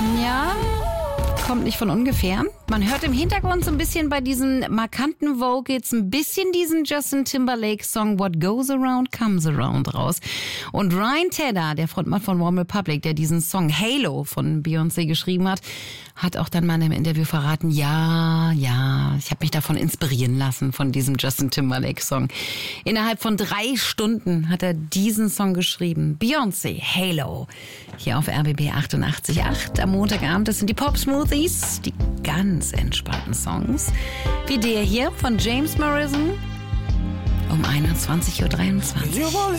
Ja, kommt nicht von ungefähr. Man hört im Hintergrund so ein bisschen bei diesen markanten Vocals ein bisschen diesen Justin Timberlake-Song What Goes Around Comes Around raus. Und Ryan Tedder, der Frontmann von OneRepublic, der diesen Song Halo von Beyoncé geschrieben hat auch dann mal in einem Interview verraten, ja, ich habe mich davon inspirieren lassen, von diesem Justin Timberlake-Song. Innerhalb von 3 Stunden hat er diesen Song geschrieben. Beyoncé, Halo. Hier auf RBB 88.8 am Montagabend. Das sind die Pop Smoothies, die ganz entspannten Songs. Wie der hier von James Morrison um 21:23 Uhr.